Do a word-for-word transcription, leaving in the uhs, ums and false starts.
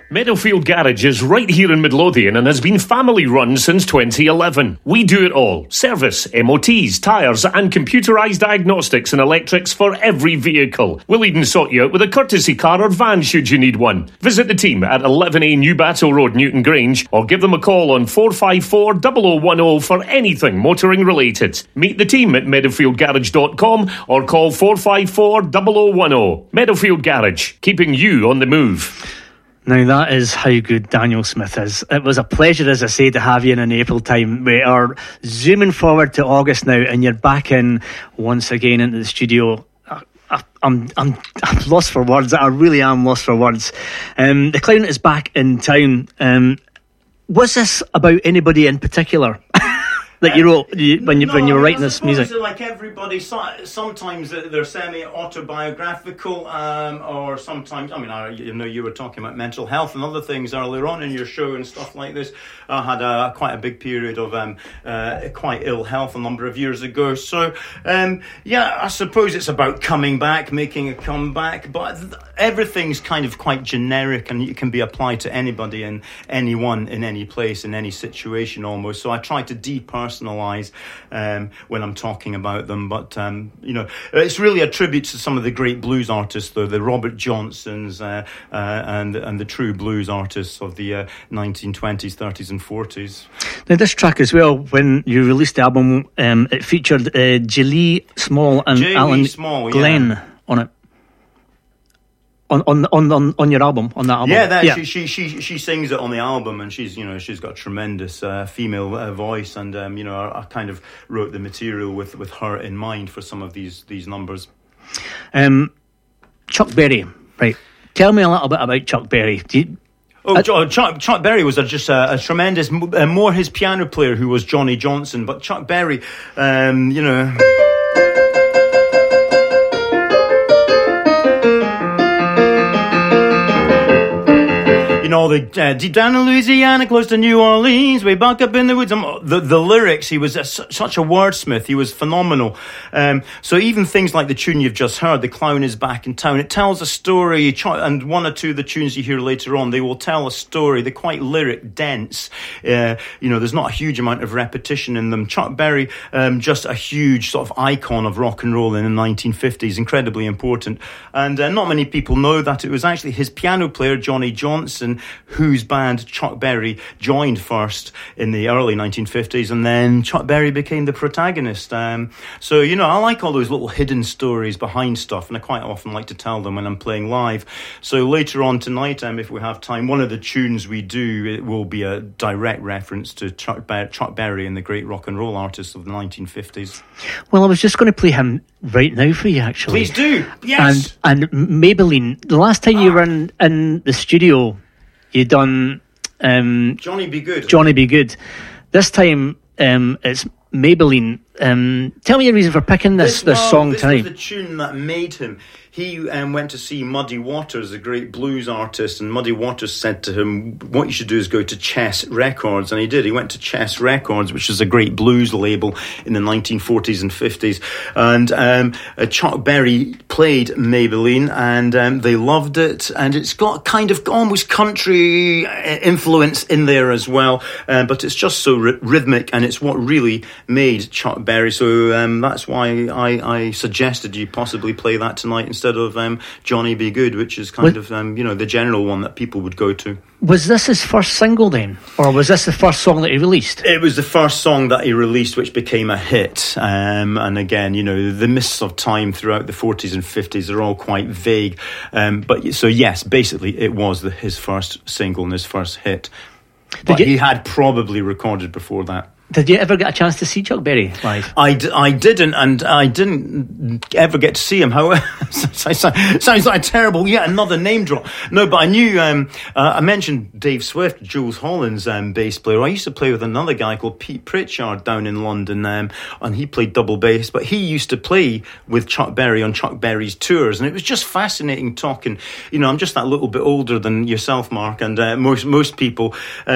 Meadowfield Garage is right here in Midlothian and has been family run since twenty eleven. We do it all. Service, M O Ts, tyres and computerised diagnostics and electrics for every vehicle. We'll even sort you out with a courtesy car or van should you need one. Visit the team at eleven A New Battle Road, Newton Grange, or give them a call on four five four, zero zero one zero for anything motoring related. Meet the team at meadowfield garage dot com or call four five four, zero zero one zero. Meadowfield Garage, keeping you on the move. Now that is how good Daniel Smith is. It was a pleasure, as I say, to have you in an April time. We are zooming forward to August now, and you're back in once again into the studio. I, I, I'm, I'm, I'm lost for words. I really am lost for words. Um, the Clown is back in town. Um, was this about anybody in particular that you wrote you, when you no, when you were I writing this music? Like everybody, sometimes they're semi-autobiographical, um, or sometimes, I mean, I, you know, you were talking about mental health and other things earlier on in your show and stuff like this. I had a, quite a big period of um, uh, quite ill health a number of years ago. So, um, yeah, I suppose it's about coming back, making a comeback, but everything's kind of quite generic and it can be applied to anybody and anyone in any place, in any situation almost. So I try to depersonalize um, when I'm talking about them. But, um, you know, it's really a tribute to some of the great blues artists, though, the Robert Johnsons uh, uh, and, and the true blues artists of the uh, nineteen twenties, thirties and forties. Now, this track as well, when you released the album, um, it featured uh, J-Lee Small and J-Lee Alan Small, Glenn yeah. on it. On, on on on on your album, on that album, yeah, that yeah. She, she she she sings it on the album, and she's you know she's got a tremendous uh, female uh, voice, and um, you know I, I kind of wrote the material with, with her in mind for some of these these numbers. Um, Chuck Berry, right? Tell me a little bit about Chuck Berry. Do you, Oh, uh, Chuck, Chuck Berry was a, just a, a tremendous, uh, more his piano player who was Johnny Johnson, but Chuck Berry, um, you know. You know, the, uh, deep down in Louisiana, close to New Orleans, way back up in the woods. Um, the, the lyrics, he was a, such a wordsmith. He was phenomenal. Um, so even things like the tune you've just heard, The Clown is Back in Town, it tells a story, and one or two of the tunes you hear later on, they will tell a story. They're quite lyric dense. Uh, you know, there's not a huge amount of repetition in them. Chuck Berry, um, just a huge sort of icon of rock and roll in the nineteen fifties, incredibly important. And uh, not many people know that it was actually his piano player, Johnny Johnson, whose band Chuck Berry joined first in the early nineteen fifties, and then Chuck Berry became the protagonist. Um, so, you know, I like all those little hidden stories behind stuff, and I quite often like to tell them when I'm playing live. So later on tonight, um, if we have time, one of the tunes we do, it will be a direct reference to Chuck, Ber- Chuck Berry and the great rock and roll artists of the nineteen fifties. Well, I was just going to play him right now for you, actually. Please do, yes. And, and Maybelline, the last time ah. you were in, in the studio, you done um, Johnny Be Good. Johnny Be Good. This time um, it's Maybelline. Um, tell me your reason for picking this, this, this well, song this tonight. This was the tune that made him. He um, went to see Muddy Waters, a great blues artist, and Muddy Waters said to him, what you should do is go to Chess Records, and he did. He went to Chess Records, which is a great blues label in the nineteen forties and fifties, and um, uh, Chuck Berry played Maybelline, and um, they loved it, and it's got kind of almost country influence in there as well, uh, but it's just so r- rhythmic, and it's what really made Chuck Berry. So um, that's why I, I suggested you possibly play that tonight instead of um, Johnny Be Good, which is kind what? of um, you know the general one that people would go to. Was this his first single then, or was this the first song that he released? It was the first song that he released, which became a hit. Um, and again, you know, the mists of time throughout the forties and fifties are all quite vague. Um, but so yes, basically, it was the, his first single and his first hit. But you, he had probably recorded before that. Did you ever get a chance to see Chuck Berry live? I, d- I didn't, and I didn't ever get to see him. However, sounds like a terrible, yet another name drop. No, but I knew, um, uh, I mentioned Dave Swift, Jules Holland's um, bass player. I used to play with another guy called Pete Pritchard down in London, um, and he played double bass, but he used to play with Chuck Berry on Chuck Berry's tours, and it was just fascinating talking. You know, I'm just that little bit older than yourself, Mark, and uh, most, most people. Uh,